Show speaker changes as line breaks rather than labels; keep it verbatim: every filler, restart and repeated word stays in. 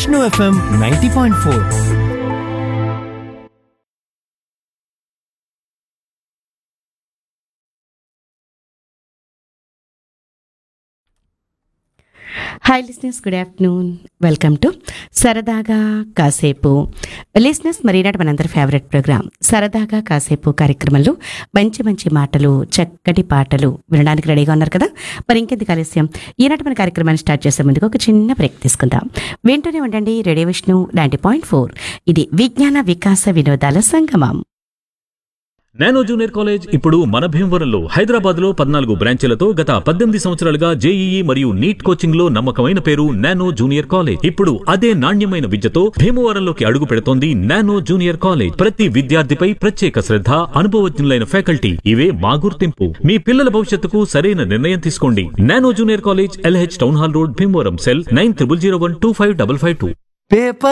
Vishnu FM ninety point four.
Hi listeners, good afternoon. Welcome to సరదాగా కాసేపు. Listeners, మరి ఈనాటి మనందరి ఫేవరెట్ ప్రోగ్రామ్ సరదాగా కాసేపు కార్యక్రమంలో మంచి మంచి మాటలు, చక్కటి పాటలు వినడానికి రెడీగా ఉన్నారు కదా. మరి ఇంకెందుకు ఆలస్యం, ఈనాటి మన కార్యక్రమాన్ని స్టార్ట్ చేసే ముందుకు ఒక చిన్న బ్రేక్ తీసుకుందాం. వింటూనే ఉండండి radio Vishnu ninety point four. ఇది విజ్ఞాన వికాస వినోదాల సంగమం.
నానో జూనియర్ కాలేజ్ ఇప్పుడు మన భీమవరంలో, హైదరాబాద్ లో పద్నాలుగు బ్రాంచీలతో గత పద్దెనిమిది సంవత్సరాలుగా జేఈఈ మరియు నీట్ కోచింగ్ లో నమ్మకమైన పేరు నానో జూనియర్ కాలేజ్. ఇప్పుడు అదే నాణ్యమైన విద్యతో భీమవరంలోకి అడుగు పెడుతోంది నానో జూనియర్ కాలేజ్. ప్రతి విద్యార్థిపై ప్రత్యేక శ్రద్ధ, అనుభవజ్ఞులైన ఫ్యాకల్టీ, ఇవే మా గుర్తింపు. మీ పిల్లల భవిష్యత్తుకు సరైన నిర్ణయం తీసుకోండి. Nano junior college, LH town hall road, Bhimavaram. Cell nine triple zero one two five double five two.